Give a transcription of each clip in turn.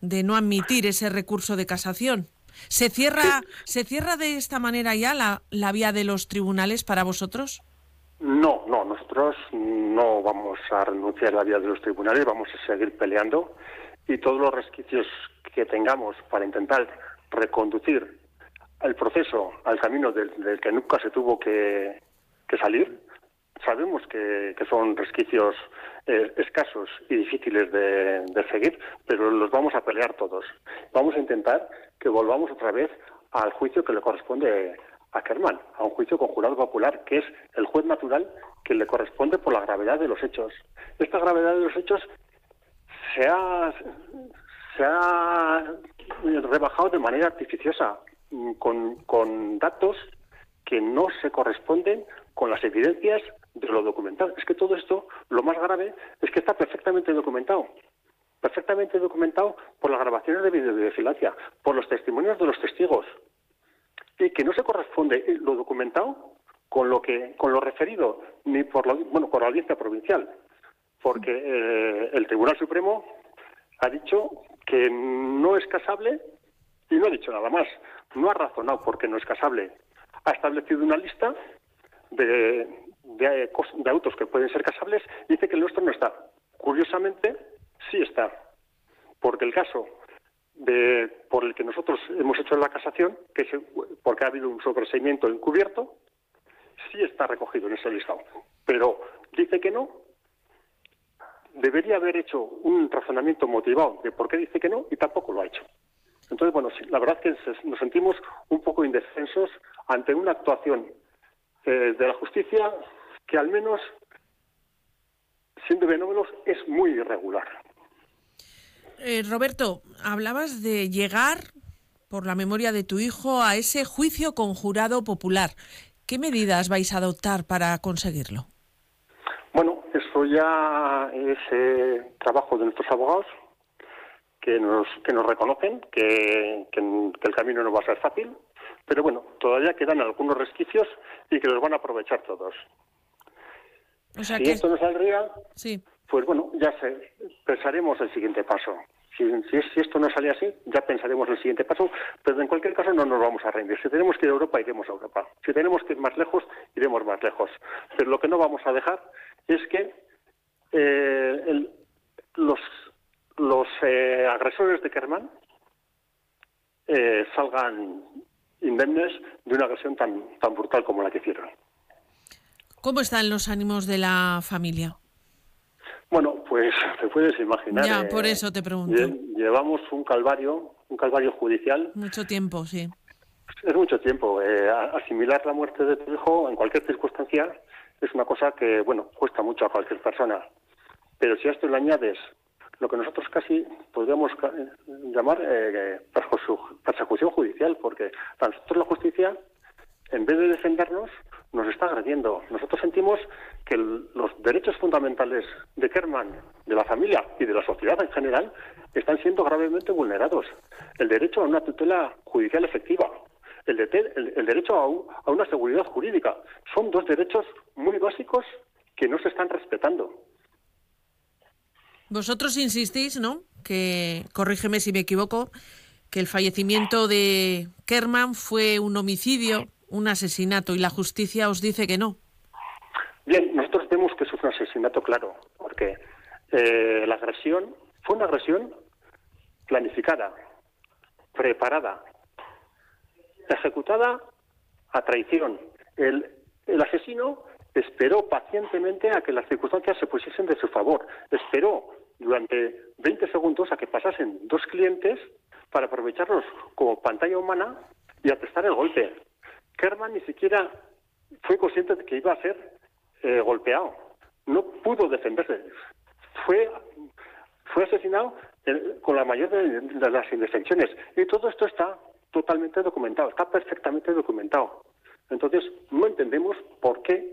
de no admitir ese recurso de casación. ¿Se cierra de esta manera ya la vía de los tribunales para vosotros? No, nosotros no vamos a renunciar a la vía de los tribunales, vamos a seguir peleando y todos los resquicios que tengamos para intentar reconducir el proceso al camino del que nunca se tuvo que salir. Sabemos que son resquicios escasos y difíciles de seguir, pero los vamos a pelear todos. Vamos a intentar que volvamos otra vez al juicio que le corresponde a Kerman, a un juicio con jurado popular, que es el juez natural que le corresponde por la gravedad de los hechos. Esta gravedad de los hechos se ha rebajado de manera artificiosa, con datos que no se corresponden con las evidencias de lo documentado. Es que todo esto, lo más grave, es que está perfectamente documentado por las grabaciones de videovigilancia, por los testimonios de los testigos, y que no se corresponde lo documentado con lo referido ni por la audiencia provincial, porque el Tribunal Supremo ha dicho que no es casable y no ha dicho nada más, no ha razonado por qué no es casable. Ha establecido una lista de autos que pueden ser casables y dice que el nuestro no está. Curiosamente, sí está, porque el caso por el que nosotros hemos hecho la casación, porque ha habido un sobreseimiento encubierto, sí está recogido en ese listado. Pero dice que no. Debería haber hecho un razonamiento motivado de por qué dice que no y tampoco lo ha hecho. Entonces, bueno, sí, la verdad es que nos sentimos un poco indefensos ante una actuación de la justicia que al menos, siendo fenómenos, es muy irregular. Roberto, hablabas de llegar, por la memoria de tu hijo, a ese juicio con jurado popular. ¿Qué medidas vais a adoptar para conseguirlo? Bueno, eso ya es trabajo de nuestros abogados, que nos reconocen que el camino no va a ser fácil, pero bueno, todavía quedan algunos resquicios y que los van a aprovechar todos. O sea, si esto no saldría, sí, pues bueno, pensaremos el siguiente paso. Si esto no sale así, ya pensaremos el siguiente paso, pero en cualquier caso no nos vamos a rendir. Si tenemos que ir a Europa, iremos a Europa. Si tenemos que ir más lejos, iremos más lejos. Pero lo que no vamos a dejar es que los agresores de Kerman salgan indemnes de una agresión tan brutal como la que hicieron. ¿Cómo están los ánimos de la familia? Bueno, pues te puedes imaginar. Ya, por eso te pregunto. Llevamos un calvario judicial. Mucho tiempo, sí. Es mucho tiempo. Asimilar la muerte de tu hijo en cualquier circunstancia es una cosa que, bueno, cuesta mucho a cualquier persona. Pero si a esto le añades lo que nosotros casi podríamos llamar persecución judicial, porque para nosotros la justicia, en vez de defendernos, nos está agrediendo. Nosotros sentimos que los derechos fundamentales de Kerman, de la familia y de la sociedad en general están siendo gravemente vulnerados. El derecho a una tutela judicial efectiva, el derecho a una seguridad jurídica, son dos derechos muy básicos que no se están respetando. Vosotros insistís, ¿no?, que, corrígeme si me equivoco, que el fallecimiento de Kerman fue un homicidio, un asesinato, y la justicia os dice que no. Bien, nosotros vemos que es un asesinato, claro, porque la agresión fue una agresión planificada, preparada, ejecutada a traición. El asesino esperó pacientemente a que las circunstancias se pusiesen de su favor. Esperó durante 20 segundos a que pasasen dos clientes para aprovecharlos como pantalla humana y aplastar el golpe. Kerman ni siquiera fue consciente de que iba a ser golpeado. No pudo defenderse. Fue asesinado con la mayor de las indefensiones. Y todo esto está totalmente documentado, está perfectamente documentado. Entonces, no entendemos por qué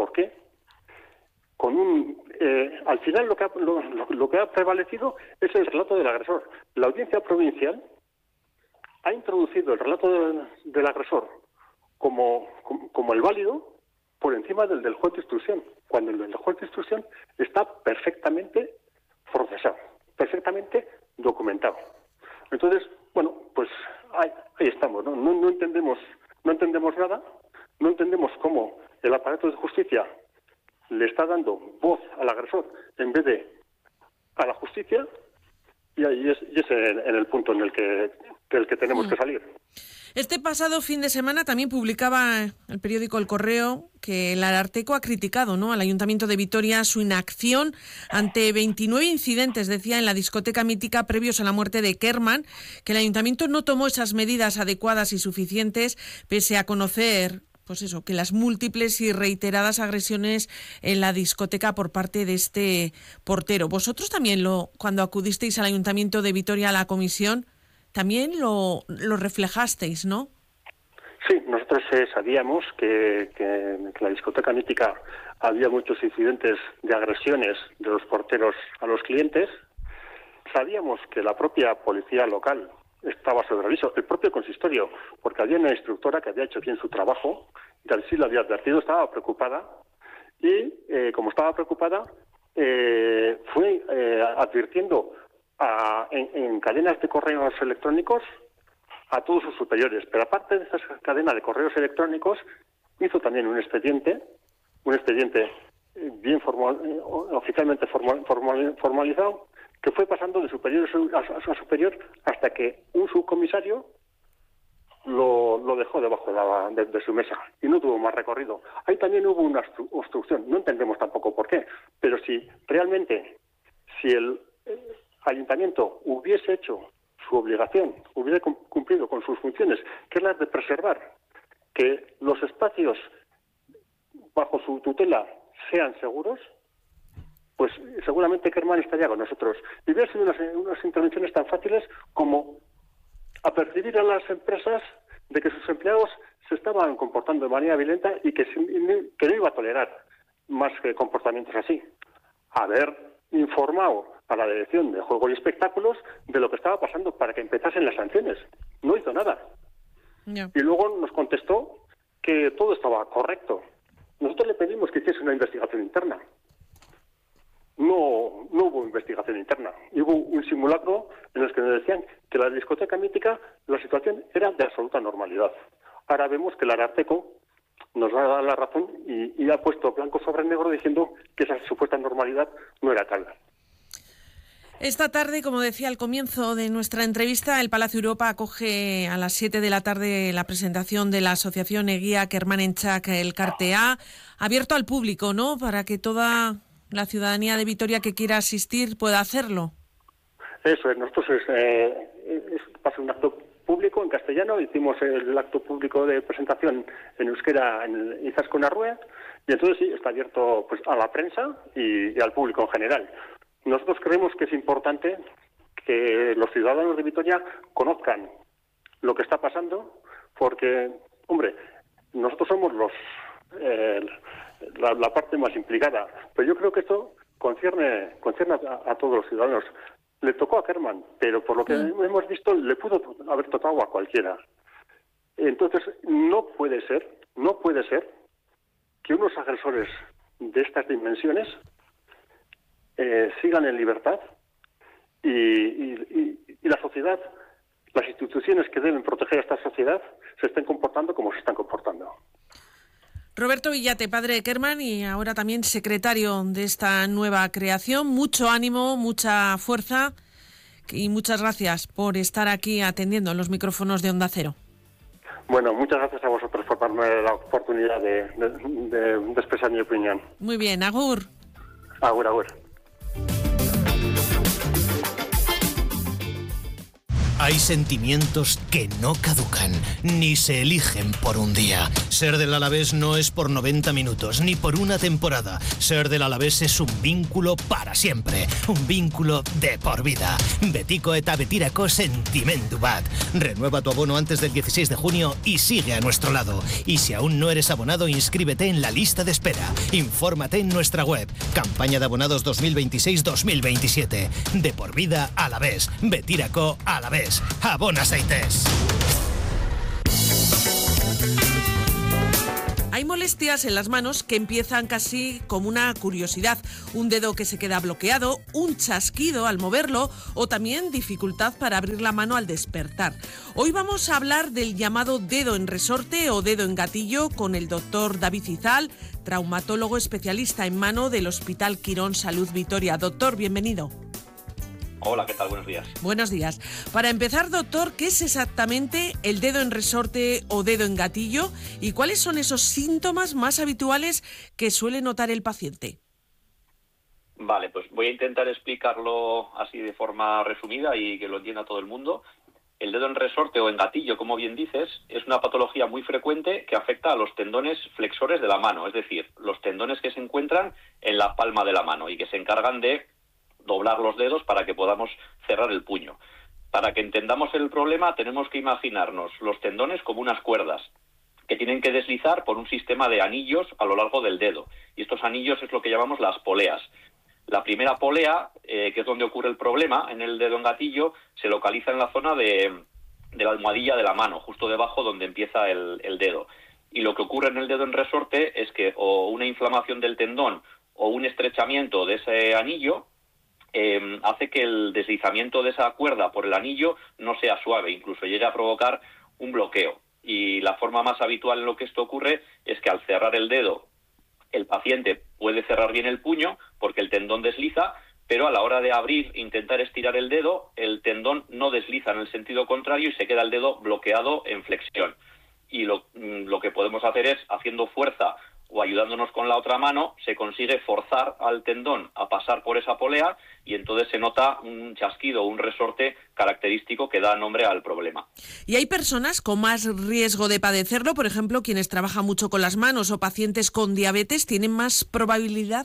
al final lo que ha prevalecido es el relato del agresor. La audiencia provincial ha introducido el relato del agresor como el válido por encima del juez de instrucción, cuando el del juez de instrucción está perfectamente procesado, perfectamente documentado. Entonces, bueno, pues ahí estamos, ¿no? No entendemos nada, no entendemos cómo el aparato de justicia le está dando voz al agresor en vez de a la justicia, y ahí es en el punto en el que tenemos que salir. Este pasado fin de semana también publicaba el periódico El Correo que el Ararteko ha criticado, ¿no?, al Ayuntamiento de Vitoria su inacción ante 29 incidentes, decía, en la discoteca mítica previos a la muerte de Kerman, que el Ayuntamiento no tomó esas medidas adecuadas y suficientes, pese a conocer, pues eso, que las múltiples y reiteradas agresiones en la discoteca por parte de este portero. Vosotros también, cuando acudisteis al Ayuntamiento de Vitoria a la comisión, también lo reflejasteis, ¿no? Sí, nosotros sabíamos que en la discoteca mítica había muchos incidentes de agresiones de los porteros a los clientes. Sabíamos que la propia policía local estaba sobre aviso, el propio consistorio, porque había una instructora que había hecho bien su trabajo, y así lo había advertido, estaba preocupada, y como estaba preocupada, fue advirtiendo en cadenas de correos electrónicos a todos sus superiores. Pero aparte de esa cadena de correos electrónicos, hizo también un expediente bien oficialmente formalizado, que fue pasando de superior a superior hasta que un subcomisario lo dejó debajo de su mesa y no tuvo más recorrido. Ahí también hubo una obstrucción, no entendemos tampoco por qué, pero si el Ayuntamiento hubiese hecho su obligación, hubiera cumplido con sus funciones, que es la de preservar que los espacios bajo su tutela sean seguros, pues seguramente Kerman estaría con nosotros. Y hubiera sido unas intervenciones tan fáciles como apercibir a las empresas de que sus empleados se estaban comportando de manera violenta y que no iba a tolerar más comportamientos así. Haber informado a la Dirección de Juego y Espectáculos de lo que estaba pasando para que empezasen las sanciones. No hizo nada. Yeah. Y luego nos contestó que todo estaba correcto. Nosotros le pedimos que hiciese una investigación interna. No hubo investigación interna. Hubo un simulacro en el que nos decían que la discoteca mítica, la situación era de absoluta normalidad. Ahora vemos que el Ararteko nos va a dar la razón y ha puesto blanco sobre negro diciendo que esa supuesta normalidad no era tal. Esta tarde, como decía al comienzo de nuestra entrevista, el Palacio Europa acoge a las 7 de la tarde la presentación de la asociación Egia Kermanentzak Elkartea, abierto al público, ¿no?, para que toda la ciudadanía de Vitoria que quiera asistir pueda hacerlo. Eso es, nosotros pasa un acto público en castellano, hicimos el acto público de presentación en euskera en Izaskun Arrue, y entonces sí, está abierto pues a la prensa y al público en general. Nosotros creemos que es importante que los ciudadanos de Vitoria conozcan lo que está pasando, porque, hombre, nosotros somos la parte más implicada, pero yo creo que esto concierne a todos los ciudadanos. Le tocó a Kerman, pero por lo que hemos visto le pudo haber tocado a cualquiera. Entonces no puede ser que unos agresores de estas dimensiones sigan en libertad y la sociedad, las instituciones que deben proteger a esta sociedad se estén comportando como se están comportando. Roberto Villate, padre de Kerman y ahora también secretario de esta nueva creación. Mucho ánimo, mucha fuerza y muchas gracias por estar aquí atendiendo los micrófonos de Onda Cero. Bueno, muchas gracias a vosotros por darme la oportunidad de expresar mi opinión. Muy bien, agur. Agur, agur. Hay sentimientos que no caducan, ni se eligen por un día. Ser del Alavés no es por 90 minutos, ni por una temporada. Ser del Alavés es un vínculo para siempre, un vínculo de por vida. Betiko eta betirako sentimendu bat. Renueva tu abono antes del 16 de junio y sigue a nuestro lado. Y si aún no eres abonado, inscríbete en la lista de espera. Infórmate en nuestra web. Campaña de abonados 2026-2027. De por vida Alavés. Betirako Alavés. Abona zaitez. Hay molestias en las manos que empiezan casi como una curiosidad, un dedo que se queda bloqueado, un chasquido al moverlo o también dificultad para abrir la mano al despertar. Hoy vamos a hablar del llamado dedo en resorte o dedo en gatillo con el doctor David Izal, traumatólogo especialista en mano del Hospital Quirón Salud Vitoria. Doctor, bienvenido. Hola, ¿qué tal? Buenos días. Buenos días. Para empezar, doctor, ¿qué es exactamente el dedo en resorte o dedo en gatillo y cuáles son esos síntomas más habituales que suele notar el paciente? Vale, pues voy a intentar explicarlo así de forma resumida y que lo entienda todo el mundo. El dedo en resorte o en gatillo, como bien dices, es una patología muy frecuente que afecta a los tendones flexores de la mano, es decir, los tendones que se encuentran en la palma de la mano y que se encargan de doblar los dedos para que podamos cerrar el puño. Para que entendamos el problema tenemos que imaginarnos los tendones como unas cuerdas que tienen que deslizar por un sistema de anillos a lo largo del dedo. Y estos anillos es lo que llamamos las poleas. La primera polea, que es donde ocurre el problema en el dedo en gatillo, se localiza en la zona de la almohadilla de la mano, justo debajo donde empieza el dedo. Y lo que ocurre en el dedo en resorte es que o una inflamación del tendón o un estrechamiento de ese anillo hace que el deslizamiento de esa cuerda por el anillo no sea suave, incluso llegue a provocar un bloqueo. Y la forma más habitual en lo que esto ocurre es que al cerrar el dedo, el paciente puede cerrar bien el puño porque el tendón desliza, pero a la hora de abrir e intentar estirar el dedo, el tendón no desliza en el sentido contrario y se queda el dedo bloqueado en flexión. Y lo que podemos hacer es, haciendo fuerza o ayudándonos con la otra mano, se consigue forzar al tendón a pasar por esa polea y entonces se nota un chasquido, un resorte característico que da nombre al problema. ¿Y hay personas con más riesgo de padecerlo? Por ejemplo, quienes trabajan mucho con las manos o pacientes con diabetes, ¿tienen más probabilidad?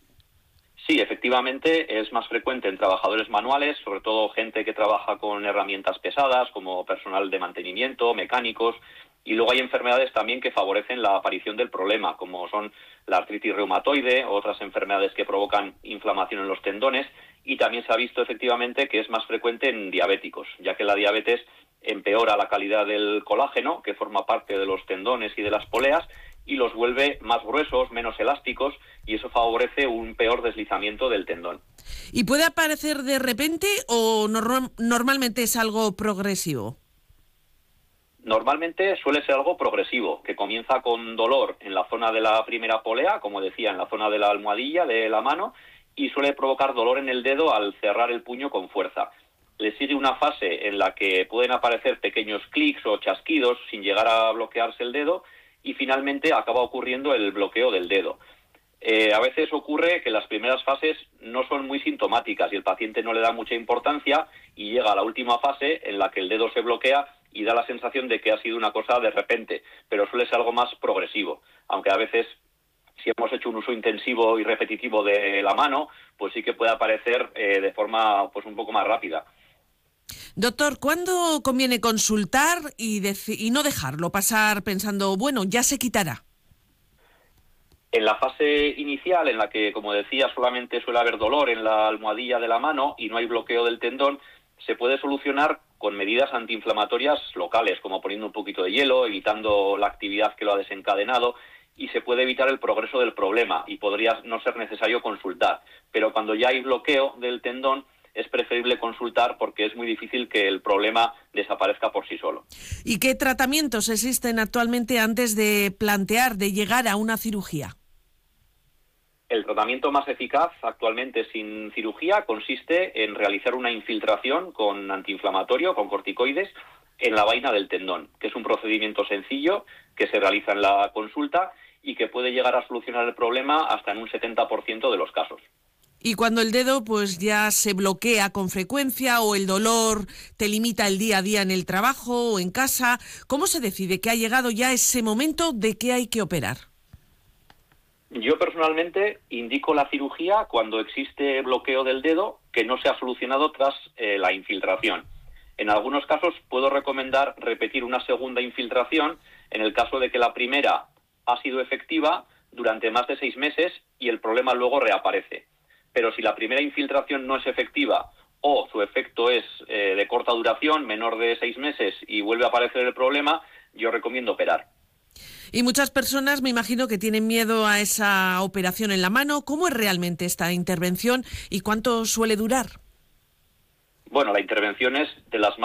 Sí, efectivamente es más frecuente en trabajadores manuales, sobre todo gente que trabaja con herramientas pesadas como personal de mantenimiento, mecánicos. Y luego hay enfermedades también que favorecen la aparición del problema, como son la artritis reumatoide o otras enfermedades que provocan inflamación en los tendones. Y también se ha visto efectivamente que es más frecuente en diabéticos, ya que la diabetes empeora la calidad del colágeno, que forma parte de los tendones y de las poleas, y los vuelve más gruesos, menos elásticos, y eso favorece un peor deslizamiento del tendón. ¿Y puede aparecer de repente o normalmente es algo progresivo? Normalmente suele ser algo progresivo, que comienza con dolor en la zona de la primera polea, como decía, en la zona de la almohadilla de la mano, y suele provocar dolor en el dedo al cerrar el puño con fuerza. Le sigue una fase en la que pueden aparecer pequeños clics o chasquidos sin llegar a bloquearse el dedo, y finalmente acaba ocurriendo el bloqueo del dedo. A veces ocurre que las primeras fases no son muy sintomáticas y el paciente no le da mucha importancia y llega a la última fase en la que el dedo se bloquea y da la sensación de que ha sido una cosa de repente, pero suele ser algo más progresivo, aunque a veces si hemos hecho un uso intensivo y repetitivo de la mano, pues sí que puede aparecer de forma pues un poco más rápida. Doctor, ¿cuándo conviene consultar y no dejarlo pasar pensando, bueno, ya se quitará? En la fase inicial, en la que, como decía, solamente suele haber dolor en la almohadilla de la mano y no hay bloqueo del tendón, se puede solucionar con medidas antiinflamatorias locales, como poniendo un poquito de hielo, evitando la actividad que lo ha desencadenado, y se puede evitar el progreso del problema y podría no ser necesario consultar. Pero cuando ya hay bloqueo del tendón, es preferible consultar porque es muy difícil que el problema desaparezca por sí solo. ¿Y qué tratamientos existen actualmente antes de llegar a una cirugía? El tratamiento más eficaz actualmente sin cirugía consiste en realizar una infiltración con antiinflamatorio, con corticoides, en la vaina del tendón, que es un procedimiento sencillo que se realiza en la consulta y que puede llegar a solucionar el problema hasta en un 70% de los casos. Y cuando el dedo pues ya se bloquea con frecuencia o el dolor te limita el día a día en el trabajo o en casa, ¿cómo se decide que ha llegado ya ese momento de que hay que operar? Yo personalmente indico la cirugía cuando existe bloqueo del dedo que no se ha solucionado tras la infiltración. En algunos casos puedo recomendar repetir una segunda infiltración en el caso de que la primera ha sido efectiva durante más de 6 meses y el problema luego reaparece. Pero si la primera infiltración no es efectiva o su efecto es de corta duración, menor de 6 meses, y vuelve a aparecer el problema, yo recomiendo operar. Y muchas personas me imagino que tienen miedo a esa operación en la mano. ¿Cómo es realmente esta intervención y cuánto suele durar? Bueno, la intervención es de las